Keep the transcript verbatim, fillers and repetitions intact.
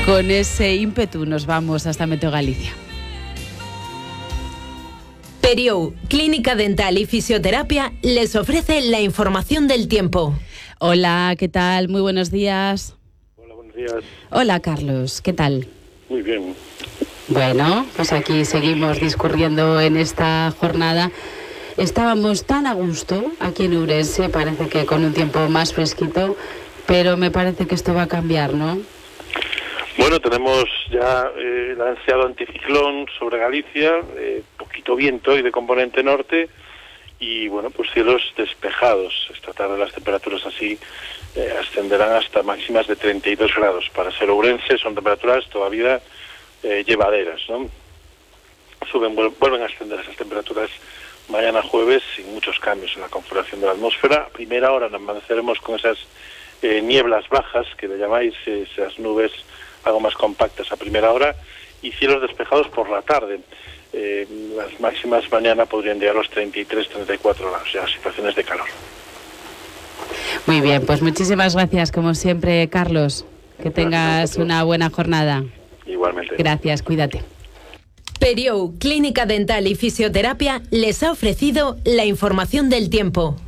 Con ese ímpetu nos vamos hasta Meteo Galicia. Periou, Clínica Dental y Fisioterapia, les ofrece la información del tiempo. Hola, ¿qué tal? Muy buenos días. Hola, buenos días. Hola, Carlos, ¿qué tal? Muy bien. Bueno, pues aquí seguimos discurriendo en esta jornada. Estábamos tan a gusto aquí en Ourense, parece que con un tiempo más fresquito, pero me parece que esto va a cambiar, ¿no? Bueno, tenemos ya eh, el ansiado anticiclón sobre Galicia, eh, poquito viento y de componente norte, y bueno, pues cielos despejados. Esta tarde las temperaturas así eh, ascenderán hasta máximas de treinta y dos grados. Para ser Ourense son temperaturas todavía eh, llevaderas, ¿no? Suben, vuelven a ascender esas temperaturas mañana jueves sin muchos cambios en la configuración de la atmósfera. A primera hora nos amaneceremos con esas eh, nieblas bajas, que le llamáis, eh, esas nubes algo más compactas a primera hora, y cielos despejados por la tarde. Eh, las máximas mañana podrían llegar a los treinta y tres, treinta y cuatro grados, ya situaciones de calor. Muy bien, pues muchísimas gracias, como siempre, Carlos. Que tengas una buena jornada. Igualmente. Gracias, cuídate. Periou, Clínica Dental y Fisioterapia, les ha ofrecido la información del tiempo.